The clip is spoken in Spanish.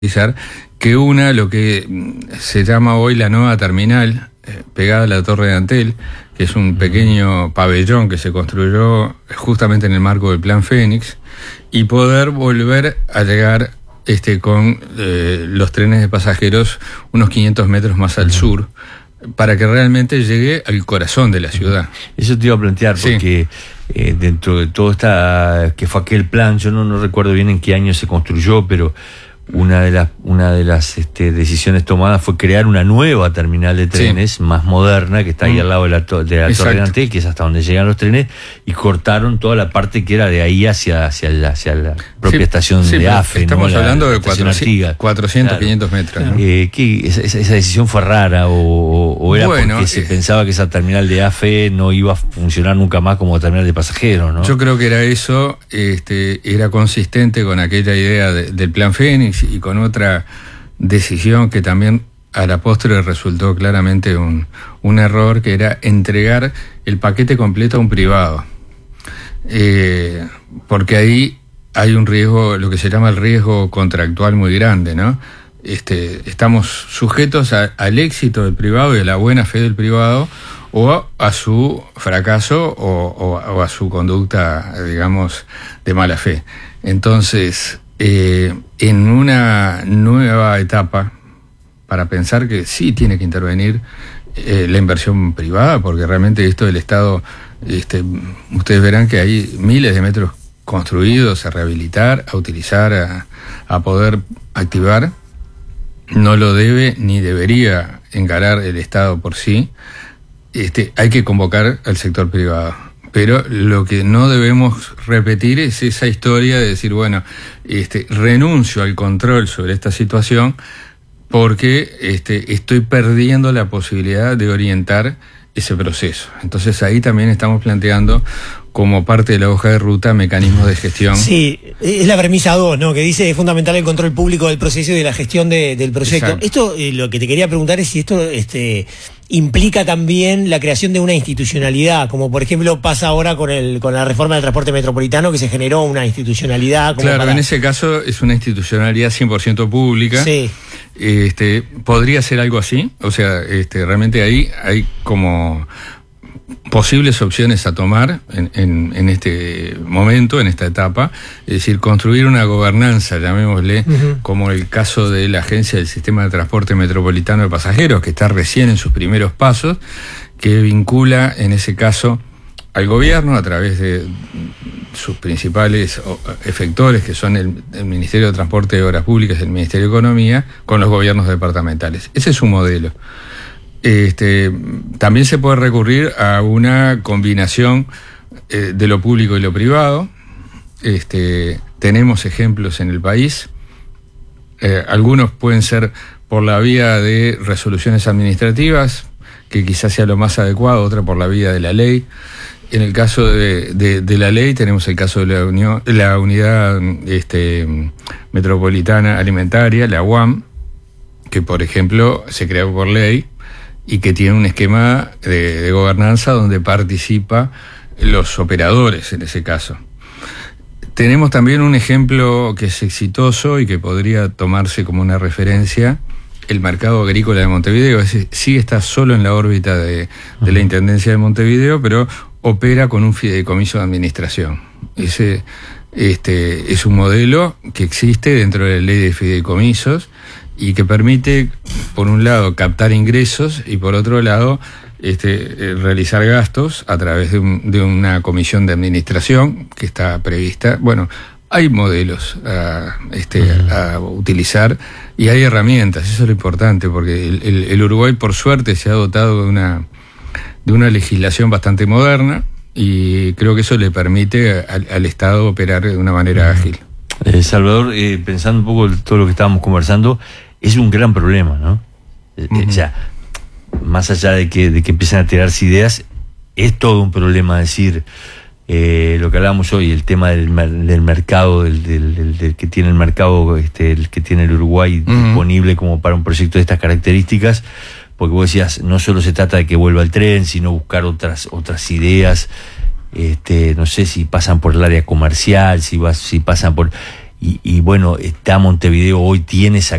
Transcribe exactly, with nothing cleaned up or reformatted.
que una, lo que se llama hoy la nueva terminal, eh, pegada a la Torre de Antel, que es un pequeño pabellón que se construyó justamente en el marco del Plan Fénix, y poder volver a llegar este, con eh, los trenes de pasajeros unos quinientos metros más al sur, para que realmente llegue al corazón de la ciudad. Eso te iba a plantear, porque sí. eh, dentro de todo esta, que fue aquel plan, yo no, no recuerdo bien en qué año se construyó, pero una de las una de las este, decisiones tomadas fue crear una nueva terminal de trenes, sí, más moderna, que está ahí mm. al lado de la, to de la Torre de Antel, que es hasta donde llegan los trenes, y cortaron toda la parte que era de ahí hacia, hacia, la, hacia la propia sí, estación sí, de AFE. Estamos ¿no? hablando la, de cuatrocientos, cuatrocientos claro. quinientos metros. ¿No? Eh, ¿qué, esa, esa decisión fue rara o, o era bueno, porque se eh, pensaba que esa terminal de AFE no iba a funcionar nunca más como terminal de pasajeros, ¿no? Yo creo que era eso, este, era consistente con aquella idea de, del Plan Fénix y con otra decisión que también a la postre resultó claramente un, un error, que era entregar el paquete completo a un privado. Eh, porque ahí hay un riesgo, lo que se llama el riesgo contractual muy grande, ¿no? Este, estamos sujetos a, al éxito del privado y a la buena fe del privado, o a, a su fracaso o, o, o a su conducta, digamos, de mala fe. Entonces, eh, en una nueva etapa, para pensar que sí tiene que intervenir eh, la inversión privada, porque realmente esto del Estado, este, ustedes verán que hay miles de metros construidos a rehabilitar, a utilizar, a, a poder activar. No lo debe ni debería encarar el Estado por sí. Este, hay que convocar al sector privado. Pero lo que no debemos repetir es esa historia de decir, bueno, este, renuncio al control sobre esta situación porque este, estoy perdiendo la posibilidad de orientar ese proceso. Entonces ahí también estamos planteando, como parte de la hoja de ruta, mecanismos de gestión. Sí, es la premisa dos, ¿no? Que dice es fundamental el control público del proceso y de la gestión de, del proyecto. Exacto. Esto, eh, lo que te quería preguntar es si esto este, implica también la creación de una institucionalidad, como por ejemplo pasa ahora con el con la reforma del transporte metropolitano, que se generó una institucionalidad. Como claro, para... en ese caso es una institucionalidad cien por ciento pública. Sí. Este, podría ser algo así, o sea, este, realmente ahí hay como posibles opciones a tomar en, en, en este momento, en esta etapa, es decir, construir una gobernanza, llamémosle, uh-huh, como el caso de la Agencia del Sistema de Transporte Metropolitano de Pasajeros, que está recién en sus primeros pasos, que vincula en ese caso al gobierno a través de sus principales efectores, que son el, el Ministerio de Transporte y Obras Públicas y el Ministerio de Economía, con los gobiernos departamentales. Ese es un modelo. Este, también se puede recurrir a una combinación eh, de lo público y lo privado. Este, tenemos ejemplos en el país. Eh, algunos pueden ser por la vía de resoluciones administrativas, que quizás sea lo más adecuado, otra por la vía de la ley. En el caso de, de, de la ley tenemos el caso de la, unión, la Unidad este, Metropolitana Alimentaria, la U A M, que por ejemplo se creó por ley y que tiene un esquema de, de gobernanza donde participa los operadores en ese caso. Tenemos también un ejemplo que es exitoso y que podría tomarse como una referencia, el mercado agrícola de Montevideo. Es decir, sí está solo en la órbita de, de la Intendencia de Montevideo, pero opera con un fideicomiso de administración. Ese este, es un modelo que existe dentro de la ley de fideicomisos y que permite, por un lado, captar ingresos y por otro lado, este, realizar gastos a través de, un, de una comisión de administración que está prevista. Bueno, hay modelos a, este, uh-huh, a utilizar y hay herramientas, eso es lo importante, porque el, el, el Uruguay, por suerte, se ha dotado de una, de una legislación bastante moderna y creo que eso le permite al, al Estado operar de una manera uh-huh, ágil. Eh, Salvador, eh, pensando un poco en todo lo que estábamos conversando, es un gran problema, ¿no? Uh-huh. O sea, más allá de que, de que empiecen a tirarse ideas, es todo un problema decir... Eh, lo que hablábamos hoy, el tema del, del mercado, del, del, del, del que tiene el mercado, este, el que tiene el Uruguay uh-huh, disponible como para un proyecto de estas características, porque vos decías, no solo se trata de que vuelva el tren, sino buscar otras otras ideas, este, no sé si pasan por el área comercial, si, vas, si pasan por... y, y bueno, está Montevideo hoy, tiene esa